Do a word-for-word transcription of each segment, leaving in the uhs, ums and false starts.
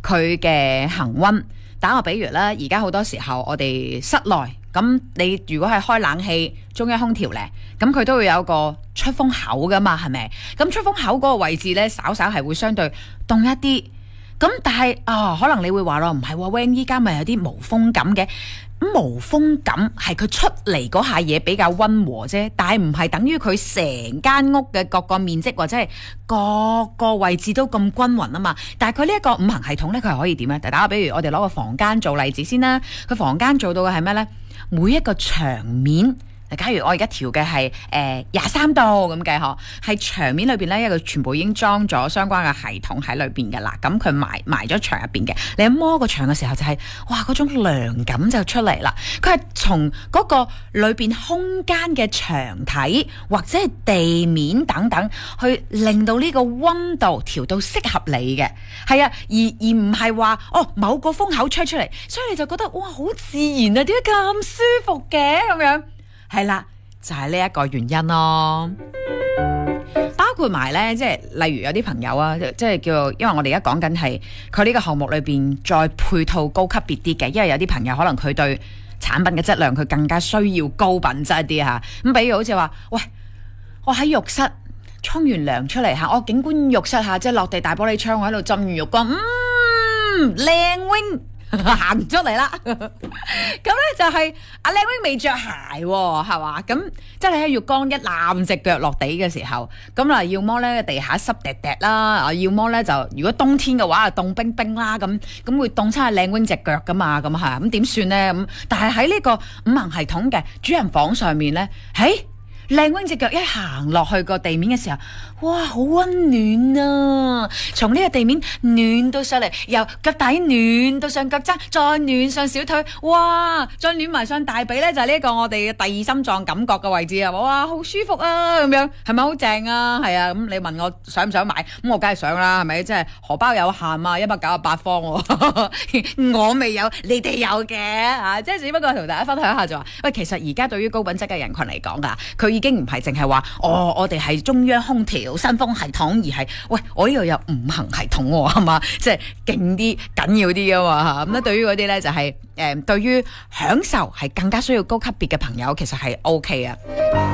佢嘅恆溫。打個比喻啦，而家好多時候我哋室內咁，你如果係開冷氣、中央空調咧，咁佢都會有個出風口噶嘛，係咪？咁出風口嗰個位置咧，稍稍係會相對凍一啲。咁但係啊、哦，可能你會話咯，唔係喎 Wang 依家咪有啲無風感嘅。咁無風感係佢出嚟嗰下嘢比較溫和啫，但係唔係等於佢成間屋嘅各個面積或者係各個位置都咁均勻啊嘛。但係佢呢一個五行系統咧，佢係可以點咧？打個比如，我哋攞個房間做例子先啦。佢房間做到嘅係咩咧？每一個牆面。假如我而家調嘅係誒廿三度咁計嗬，係牆面裏邊咧一個全部已經裝咗相關嘅系統喺裏邊嘅啦。咁佢埋埋咗牆入邊嘅，你一摸個牆嘅時候就係、是、哇嗰種涼感就出嚟啦。佢係從嗰個裏邊空間嘅牆體或者係地面等等，去令到呢個溫度調到適合你嘅。係啊，而而唔係話哦某個風口吹出嚟，所以你就覺得哇好自然啊，點解咁舒服嘅咁樣？係啦，就係呢一個原因咯。包括埋咧，即係例如有啲朋友啊，即係叫，因為我哋而家講緊係佢呢個項目裏邊再配套高級別啲嘅，因為有啲朋友可能佢對產品嘅質量佢更加需要高品質啲吓。咁比如好似話，喂，我喺浴室沖完涼出嚟吓，我景觀浴室吓，即係落地大玻璃窗，我喺度浸完浴缸，嗯，靚 wing。行出嚟啦，咁咧就係阿靚 wing 未着鞋喎，係嘛？咁即係你喺浴缸一攬隻腳落地嘅時候，咁嗱，要麼咧地下濕滴滴啦，要麼咧就如果冬天嘅話，凍冰冰啦，咁咁會凍親阿靚 wing 隻腳噶嘛，咁係咁點算咧？咁但係喺呢個五行系統嘅主人房上面咧，喺靚 wing 隻腳一行落去個地面嘅時候，哇，好溫暖啊！從呢個地面暖到上嚟，由腳底暖到上腳踭，再暖上小腿，哇！再暖埋上大髀咧，就係呢一個我哋嘅第二心臟感覺嘅位置啊！哇，好舒服啊！咁樣係咪好正啊？係啊！咁你問我想唔想買？咁我梗係想啦，係咪？即係荷包有限啊，一百九十八方，我未有，你哋有嘅啊！即係只不過同大家分享一下就話，喂，其實而家對於高品質嘅人群嚟講啊，佢已經唔係淨係話，哦，我哋係中央空調、新風系統，而係，喂，我呢度有五行系統喎，係嘛？即係勁啲、緊要啲噶嘛嚇。咁咧，對於嗰啲咧就係、是、誒、呃，對於享受係更加需要高級別嘅朋友，其實係 O K 啊。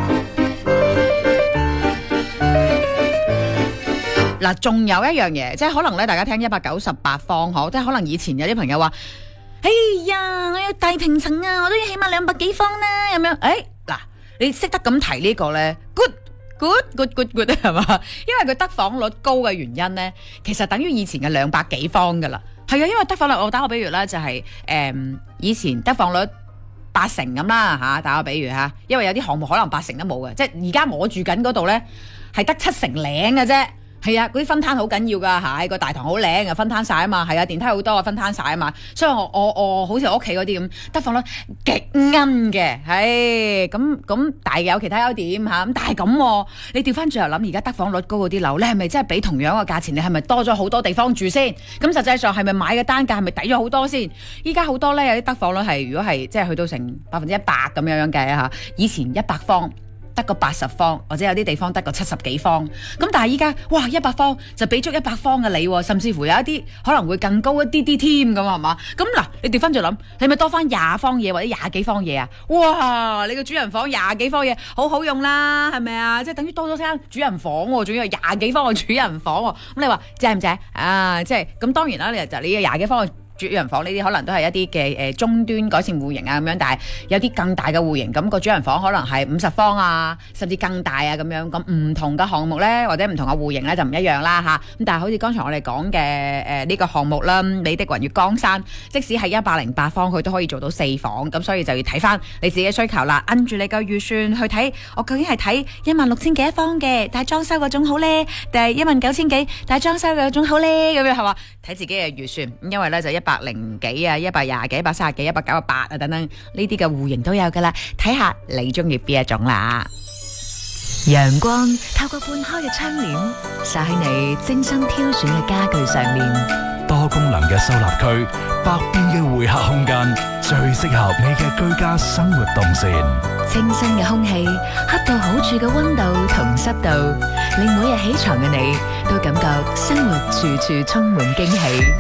嗱，仲有一樣嘢，即係可能咧，大家聽一百九十八方嗬，即係可能以前有啲朋友話，哎呀，我有大平層啊，我都要起碼兩百幾方啦，咁樣，誒、哎，嗱。你識得咁提呢個呢 good good good good good 係嘛？因為佢得房率高嘅原因呢，其實等於以前嘅兩百幾方噶啦。係啊，因為得房率，我打個比喻啦，就係、是、誒、嗯、以前得房率八成咁啦嚇，打個比喻嚇，因為有啲項目可能八成都冇嘅，即係而家我住緊嗰度呢，係得七成零嘅啫。係啊，嗰啲分攤好緊要噶，係個大堂好靚啊，分攤晒啊嘛，係啊，電梯好多啊，分攤晒啊嘛，所以我我我好似我屋企嗰啲咁，得房率極奀嘅，係咁咁，但係有其他優點嚇，咁但係咁，你調翻轉頭諗，而家得房率高嗰啲樓，你係咪真係俾同樣嘅價錢，你係咪多咗好多地方住先？咁實際上係咪買嘅單價係咪抵咗好多先？依家好多咧，有啲得房率係如果係即係去到成百分之一百咁樣樣計啊嚇，以前一百方。得個八十方，或者有啲地方得個七十幾方，咁但係依家哇一百方就俾足一百方嘅你，甚至乎有一啲可能會更高一啲啲添咁係嘛？咁嗱，你調翻轉諗，你咪多翻廿方嘢或者廿幾方嘢啊？哇！你個主人房廿幾方嘢好好用啦，係咪啊？即係等於多咗間主人房，仲要係廿幾方嘅主人房，咁你話正唔正啊？即係咁當然啦，你就你嘅廿幾方嘅主人房呢啲可能都係一啲嘅誒中端改善戶型啊咁樣，但係有啲更大嘅戶型，咁個主人房可能係五十方啊，甚至更大啊咁樣，咁唔同嘅項目咧，或者唔同嘅戶型咧就唔一樣啦吓。咁但係好似剛才我哋講嘅誒呢個項目啦，美的雲悅江山，即使係一百零八方，佢都可以做到四房，咁所以就要睇翻你自己嘅需求啦，按住你嘅預算去睇，我究竟係睇一萬六千幾一方嘅，但係裝修嗰種好咧，定係一萬九千幾，但係裝修嘅嗰種好咧，咁樣係嘛？睇自己嘅預算，因為咧就一百零幾啊，一百廿幾，一百三十幾，一百九十八啊等等呢啲嘅戶型都有噶啦，睇下你中意邊一種啦。陽光透過半開嘅窗簾灑喺你精心挑選嘅家具上面， 多功能嘅收納區，百變嘅會客空間，最適合你嘅居家生活動線。 清新嘅空氣，恰到好處嘅溫度同濕度，令每日起床嘅你都感覺生活處處充滿驚喜。